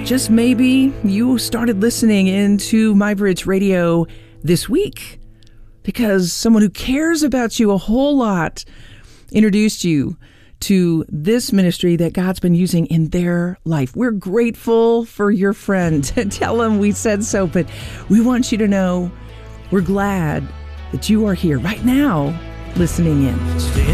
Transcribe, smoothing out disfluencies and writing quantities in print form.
just maybe you started listening into MyBridge Radio this week because someone who cares about you a whole lot introduced you to this ministry that God's been using in their life. We're grateful for your friend. Tell them we said so, but we want you to know we're glad that you are here right now listening in.